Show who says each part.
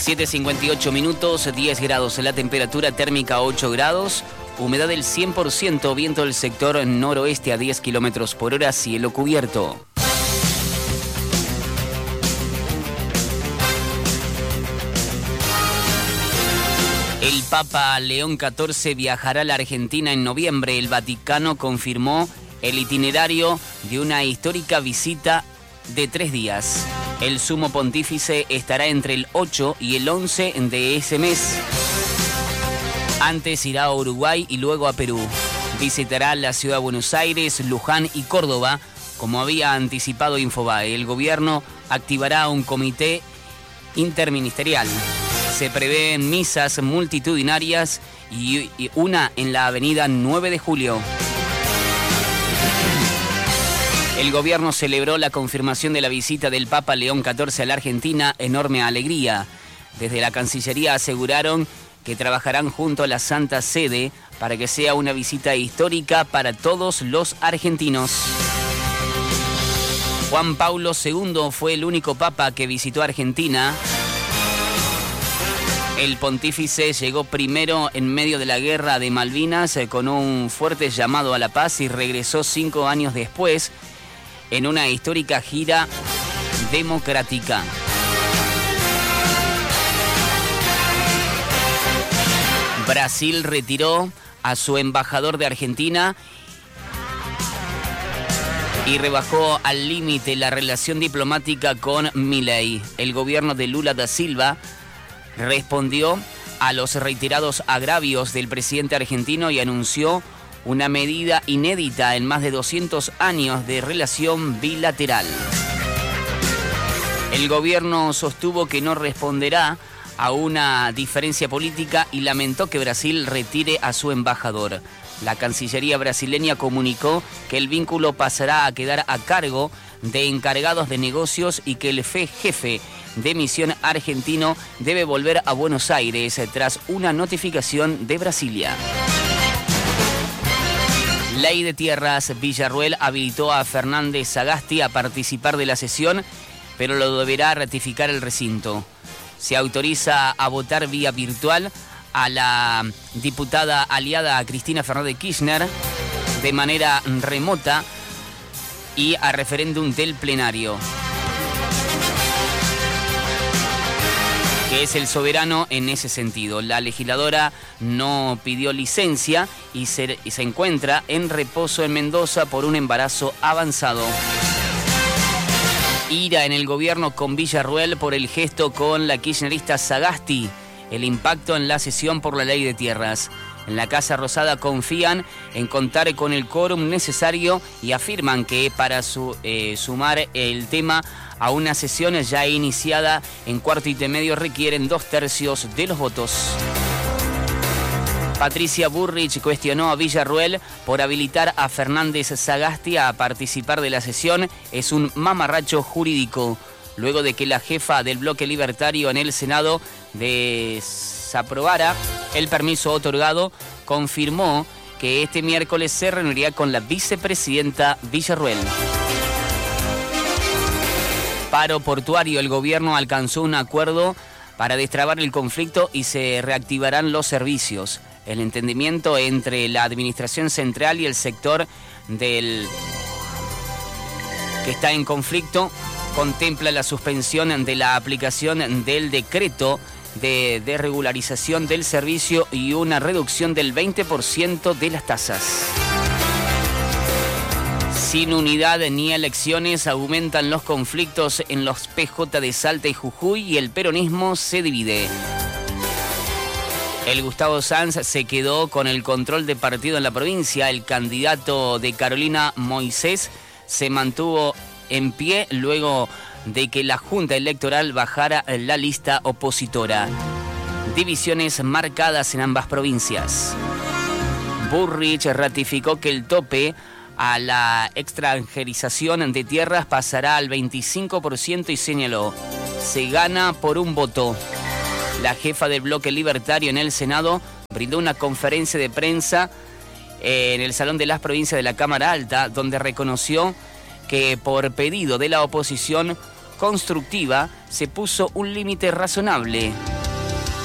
Speaker 1: 7:58 minutos, 10 grados, la temperatura térmica 8 grados, humedad del 100%, viento del sector noroeste a 10 kilómetros por hora, cielo cubierto. El Papa León XIV viajará a la Argentina en noviembre. El Vaticano confirmó el itinerario de una histórica visita de 3 días. El sumo pontífice estará entre el 8 y el 11 de ese mes. Antes irá a Uruguay y luego a Perú. Visitará la ciudad de Buenos Aires, Luján y Córdoba, como había anticipado Infobae. El gobierno activará un comité interministerial. Se prevén misas multitudinarias y una en la avenida 9 de Julio. El gobierno celebró la confirmación de la visita del Papa León XIV a la Argentina, enorme alegría. Desde la Cancillería aseguraron que trabajarán junto a la Santa Sede para que sea una visita histórica para todos los argentinos. Juan Pablo II fue el único papa que visitó Argentina. El pontífice llegó primero en medio de la guerra de Malvinas con un fuerte llamado a la paz y regresó 5 años después en una histórica gira democrática. Brasil retiró a su embajador de Argentina y rebajó al límite la relación diplomática con Milei. El gobierno de Lula da Silva respondió a los reiterados agravios del presidente argentino y anunció una medida inédita en más de 200 años de relación bilateral. El gobierno sostuvo que no responderá a una diferencia política y lamentó que Brasil retire a su embajador. La Cancillería brasileña comunicó que el vínculo pasará a quedar a cargo de encargados de negocios y que el jefe de misión argentino debe volver a Buenos Aires tras una notificación de Brasilia. Ley de Tierras. Villarruel habilitó a Fernández Sagasti a participar de la sesión, pero lo deberá ratificar el recinto. Se autoriza a votar vía virtual a la diputada aliada a Cristina Fernández de Kirchner de manera remota y a referéndum del plenario, que es el soberano en ese sentido. La legisladora no pidió licencia y se encuentra en reposo en Mendoza por un embarazo avanzado. Ira en el gobierno con Villarruel por el gesto con la kirchnerista Sagasti. El impacto en la sesión por la ley de tierras. En la Casa Rosada confían en contar con el quórum necesario y afirman que para sumar el tema a una sesión ya iniciada en cuarto intermedio requieren 2/3 de los votos. Patricia Bullrich cuestionó a Villarruel por habilitar a Fernández Sagasti a participar de la sesión. Es un mamarracho jurídico. Luego de que la jefa del bloque libertario en el Senado desaprobara el permiso otorgado, confirmó que este miércoles se reuniría con la vicepresidenta Villarruel. Paro portuario. El gobierno alcanzó un acuerdo para destrabar el conflicto y se reactivarán los servicios. El entendimiento entre la administración central y el sector que está en conflicto contempla la suspensión de la aplicación del decreto de desregularización del servicio y una reducción del 20% de las tasas. Sin unidad ni elecciones aumentan los conflictos en los PJ de Salta y Jujuy y el peronismo se divide. El Gustavo Sanz se quedó con el control de partido en la provincia. El candidato de Carolina Moisés se mantuvo en pie luego de que la Junta Electoral bajara la lista opositora. Divisiones marcadas en ambas provincias. Bullrich ratificó que el tope a la extranjerización de tierras pasará al 25% y señaló: se gana por un voto. La jefa del bloque libertario en el Senado brindó una conferencia de prensa en el Salón de las Provincias de la Cámara Alta, donde reconoció que por pedido de la oposición constructiva se puso un límite razonable.